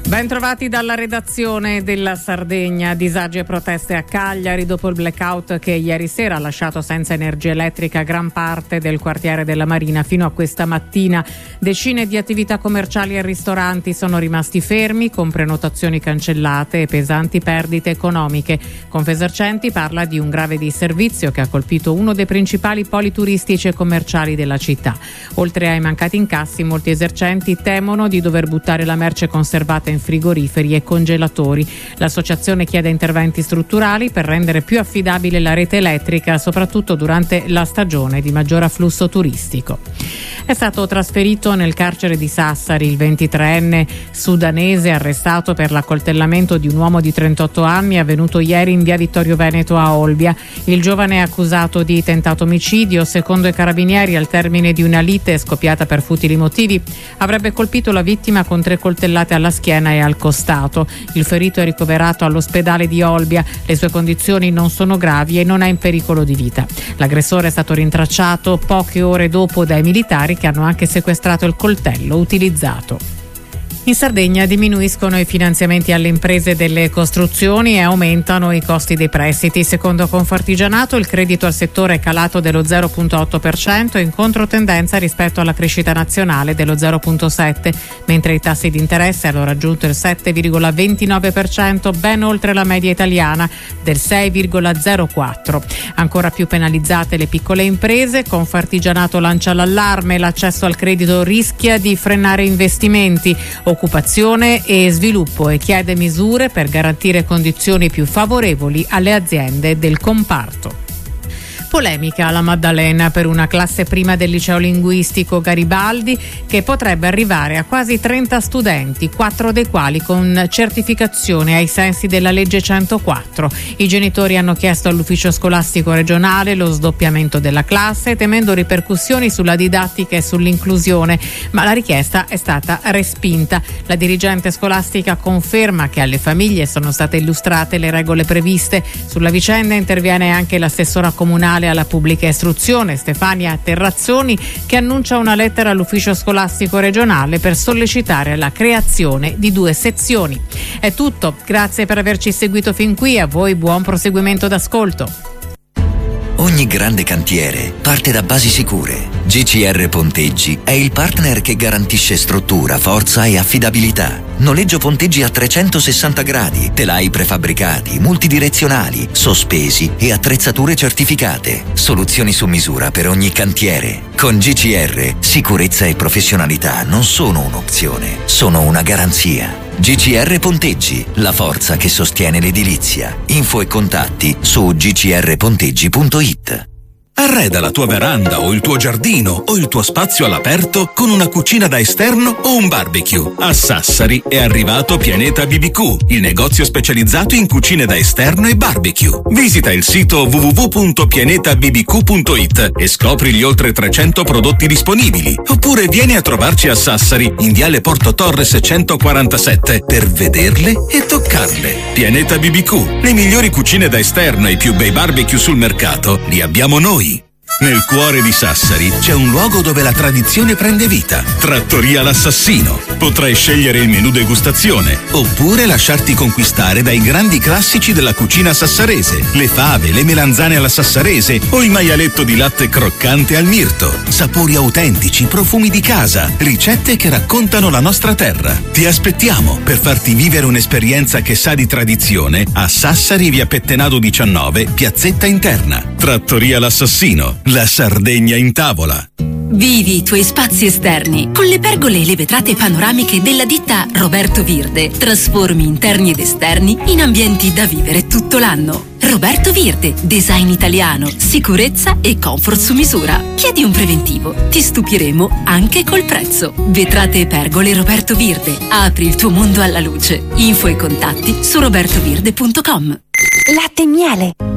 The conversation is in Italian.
Ben trovati dalla redazione della Sardegna. Disagi e proteste a Cagliari dopo il blackout che ieri sera ha lasciato senza energia elettrica gran parte del quartiere della Marina. Fino a questa mattina decine di attività commerciali e ristoranti sono rimasti fermi, con prenotazioni cancellate e pesanti perdite economiche. Confesercenti parla di un grave disservizio che ha colpito uno dei principali poli turistici e commerciali della città. Oltre ai mancati incassi, molti esercenti temono di dover buttare la merce conservata in frigoriferi e congelatori. L'associazione chiede interventi strutturali per rendere più affidabile la rete elettrica, soprattutto durante la stagione di maggior afflusso turistico. È stato trasferito nel carcere di Sassari il 23enne sudanese arrestato per l'accoltellamento di un uomo di 38 anni avvenuto ieri in via Vittorio Veneto a Olbia. Il giovane è accusato di tentato omicidio. Secondo i carabinieri, al termine di una lite scoppiata per futili motivi, avrebbe colpito la vittima con 3 coltellate alla schiena e al costato. Il ferito è ricoverato all'ospedale di Olbia. Le sue condizioni non sono gravi e non è in pericolo di vita. L'aggressore è stato rintracciato poche ore dopo dai militari, che hanno anche sequestrato il coltello utilizzato. In Sardegna diminuiscono i finanziamenti alle imprese delle costruzioni e aumentano i costi dei prestiti. Secondo Confartigianato, il credito al settore è calato dello 0,8%, in controtendenza rispetto alla crescita nazionale dello 0,7%, mentre i tassi di interesse hanno raggiunto il 7,29%, ben oltre la media italiana del 6,04%. Ancora più penalizzate le piccole imprese. Confartigianato lancia l'allarme: l'accesso al credito rischia di frenare investimenti, occupazione e sviluppo, e chiede misure per garantire condizioni più favorevoli alle aziende del comparto. Polemica alla Maddalena per una classe prima del liceo linguistico Garibaldi che potrebbe arrivare a quasi 30 studenti, 4 dei quali con certificazione ai sensi della legge 104. I genitori hanno chiesto all'ufficio scolastico regionale lo sdoppiamento della classe, temendo ripercussioni sulla didattica e sull'inclusione, ma la richiesta è stata respinta. La dirigente scolastica conferma che alle famiglie sono state illustrate le regole previste. Sulla vicenda interviene anche l'assessora comunale alla pubblica istruzione Stefania Terrazzoni, che annuncia una lettera all'ufficio scolastico regionale per sollecitare la creazione di 2 sezioni. È tutto, grazie per averci seguito fin qui, a voi buon proseguimento d'ascolto. Ogni grande cantiere parte da basi sicure. GCR Ponteggi è il partner che garantisce struttura, forza e affidabilità. Noleggio ponteggi a 360 gradi, telai prefabbricati, multidirezionali, sospesi e attrezzature certificate. Soluzioni su misura per ogni cantiere. Con GCR, sicurezza e professionalità non sono un'opzione, sono una garanzia. GCR Ponteggi, la forza che sostiene l'edilizia. Info e contatti su gcrponteggi.it. Arreda la tua veranda o il tuo giardino o il tuo spazio all'aperto con una cucina da esterno o un barbecue. A Sassari è arrivato Pianeta BBQ, il negozio specializzato in cucine da esterno e barbecue. Visita il sito www.pianetabbq.it e scopri gli oltre 300 prodotti disponibili. Oppure vieni a trovarci a Sassari, in viale Porto Torres 147, per vederle e toccarle. Pianeta BBQ, le migliori cucine da esterno e i più bei barbecue sul mercato li abbiamo noi. Nel cuore di Sassari c'è un luogo dove la tradizione prende vita. Trattoria L'Assassino. Potrai scegliere il menù degustazione oppure lasciarti conquistare dai grandi classici della cucina sassarese: le fave, le melanzane alla sassarese o il maialetto di latte croccante al mirto. Sapori autentici, profumi di casa, ricette che raccontano la nostra terra. Ti aspettiamo per farti vivere un'esperienza che sa di tradizione a Sassari, via Pettenado 19, piazzetta interna. Trattoria L'Assassino. La Sardegna in tavola. Vivi i tuoi spazi esterni con le pergole e le vetrate panoramiche della ditta Roberto Virde. Trasformi interni ed esterni in ambienti da vivere tutto l'anno. Roberto Virde, design italiano, sicurezza e comfort su misura. Chiedi un preventivo, ti stupiremo anche col prezzo. Vetrate e pergole Roberto Virde. Apri il tuo mondo alla luce. Info e contatti su robertovirde.com. Latte e miele.